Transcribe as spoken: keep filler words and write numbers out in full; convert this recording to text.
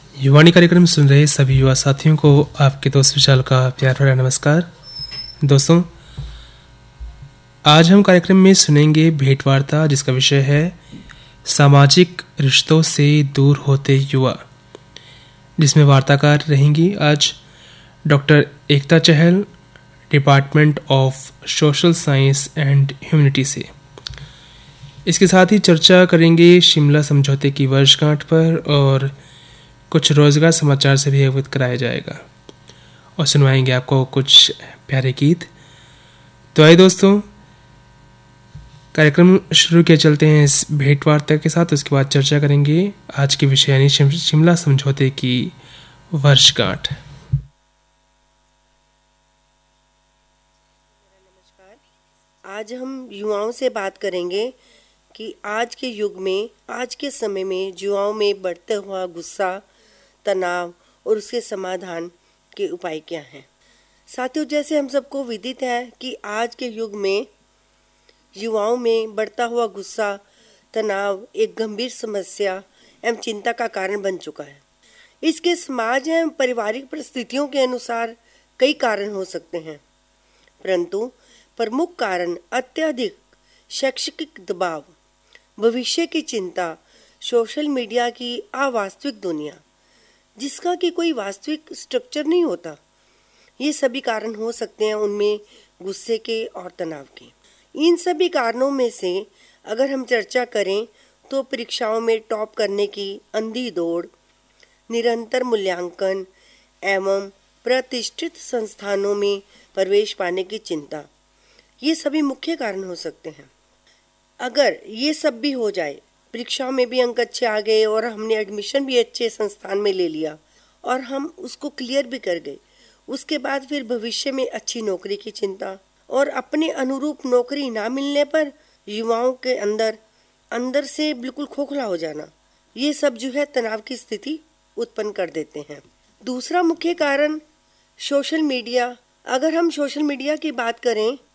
युवाणी कार्यक्रम सुन रहे सभी युवा साथियों को आपके दोस्त विशाल का प्यार भरा नमस्कार। दोस्तों, आज हम कार्यक्रम में सुनेंगे भेंट वार्ता, जिसका विषय है सामाजिक रिश्तों से दूर होते युवा, जिसमें वार्ताकार रहेंगी आज doctor Ekta Chahal, department of social science and humanity से। इसके साथ ही चर्चा करेंगे शिमला समझौते की वर्षगांठ पर और कुछ रोजगार समाचार से भी अवगत कराया जाएगा और सुनवाएंगे आपको कुछ प्यारे गीत। तो आइए दोस्तों, कार्यक्रम शुरू किया चलते हैं इस भेंट वार्ता के साथ। उसके बाद चर्चा करेंगे आज के विषय यानी शिमला समझौते की वर्षगांठ। आज हम युवाओं से बात करेंगे कि आज के युग में, आज के समय में युवाओं में बढ़ते हुआ गुस्सा, तनाव और उसके समाधान के उपाय क्या हैं। साथियों, जैसे हम सबको विदित है कि आज के युग में युवाओं में बढ़ता हुआ गुस्सा, तनाव एक गंभीर समस्या एवं चिंता का कारण बन चुका है। इसके समाज एवं पारिवारिक परिस्थितियों के अनुसार कई कारण हो सकते हैं, परंतु प्रमुख कारण अत्यधिक शैक्षिक दबाव, भविष्य की चिंता, सोशल मीडिया की अवास्तविक दुनिया जिसका कि कोई वास्तविक स्ट्रक्चर नहीं होता, ये सभी कारण हो सकते हैं उनमें गुस्से के और तनाव के। इन सभी कारणों में से अगर हम चर्चा करें तो परीक्षाओं में टॉप करने की अंधी दौड़, निरंतर मूल्यांकन एवं प्रतिष्ठित संस्थानों में प्रवेश पाने की चिंता, ये सभी मुख्य कारण हो सकते हैं। अगर ये सब भी हो जाए, परीक्षाओं में भी अंक अच्छे आ गए और हमने एडमिशन भी अच्छे संस्थान में ले लिया और हम उसको क्लियर भी कर गए, उसके बाद फिर भविष्य में अच्छी नौकरी की चिंता और अपने अनुरूप नौकरी ना मिलने पर युवाओं के अंदर अंदर से बिल्कुल खोखला हो जाना, ये सब जो है तनाव की स्थिति उत्पन्न कर देते हैं। दूसरा मुख्य कारण सोशल मीडिया। अगर हम सोशल मीडिया की बात करें